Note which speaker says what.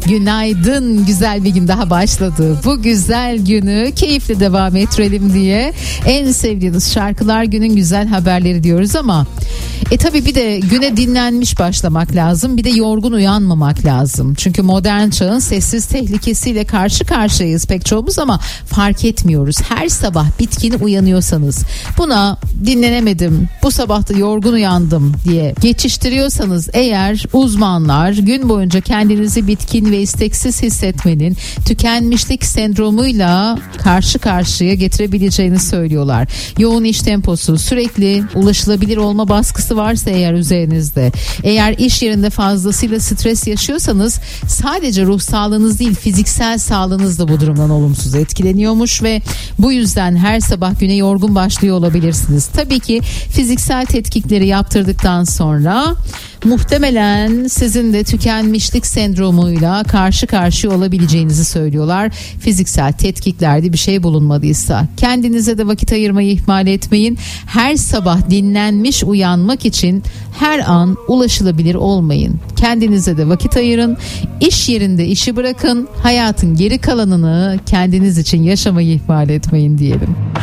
Speaker 1: Günaydın, güzel bir gün daha başladı. Bu güzel günü keyifle devam ettirelim diye en sevdiğiniz şarkılar, günün güzel haberleri diyoruz ama tabii bir de güne dinlenmiş başlamak lazım. Bir de yorgun uyanmamak lazım. Çünkü modern çağın sessiz tehlikesiyle karşı karşıyayız pek çoğumuz ama fark etmiyoruz. Her sabah bitkin uyanıyorsanız, buna dinlenemedim, bu sabah da yorgun uyandım diye geçiştiriyorsanız eğer, uzmanlar gün boyunca kendinizi bitkin ve isteksiz hissetmenin tükenmişlik sendromuyla karşı karşıya getirebileceğini söylüyorlar. Yoğun iş temposu, sürekli ulaşılabilir olma baskısı varsa eğer üzerinizde, eğer iş yerinde fazlasıyla stres yaşıyorsanız sadece ruh sağlığınız değil, fiziksel sağlığınız da bu durumdan olumsuz etkileniyormuş ve bu yüzden her sabah güne yorgun başlıyor olabilirsiniz. Tabii ki fiziksel tetkikleri yaptırdıktan sonra muhtemelen sizin de tükenmişlik sendromuyla karşı karşıya olabileceğinizi söylüyorlar. Fiziksel tetkiklerde bir şey bulunmadıysa kendinize de vakit ayırmayı ihmal etmeyin. Her sabah dinlenmiş uyanmak için her an ulaşılabilir olmayın. Kendinize de vakit ayırın. İş yerinde işi bırakın. Hayatın geri kalanını kendiniz için yaşamayı ihmal etmeyin diyelim.